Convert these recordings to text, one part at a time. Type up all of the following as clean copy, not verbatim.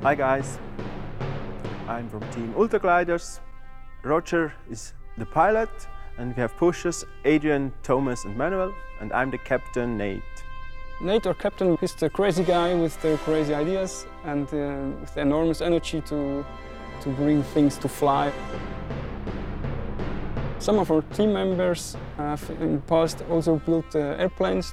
Hi guys, I'm from Team Ultragliders. Roger is the pilot and we have pushers Adrian, Thomas and Manuel, and I'm the captain, Nate. Nate, our captain, is the crazy guy with the crazy ideas and with enormous energy to bring things to fly. Some of our team members have in the past also built airplanes.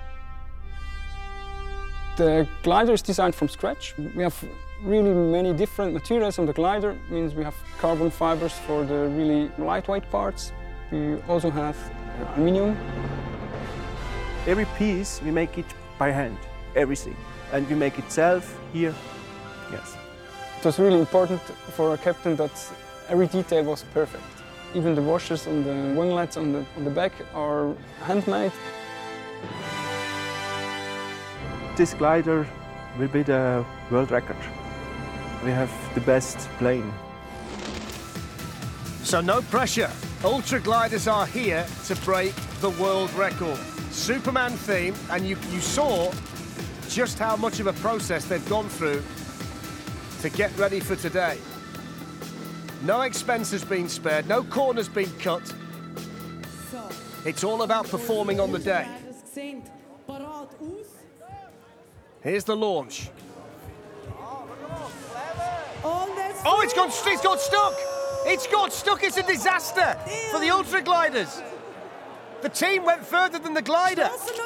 The glider is designed from scratch. We have really many different materials on the glider. It means we have carbon fibers for the really lightweight parts. We also have aluminium. Every piece we make it by hand, everything. And we make it self here, yes. It was really important for a captain that every detail was perfect. Even the washers on the winglets on the back are handmade. This glider will be the world record. We have the best plane. So no pressure. Ultragliders are here to break the world record. Superman theme, and you saw just how much of a process they've gone through to get ready for today. No expense has been spared, no corners been cut. It's all about performing on the day. Here's the launch. Oh, it's got stuck! It's got stuck, it's a disaster for the Ultragliders. The team went further than the glider.